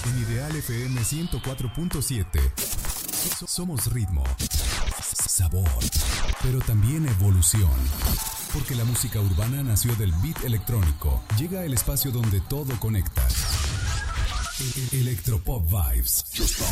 En Ideal FM 104.7 somos ritmo, sabor, pero también evolución. Porque la música urbana nació del beat electrónico. Llega el espacio donde todo conecta. Electropop Vibes.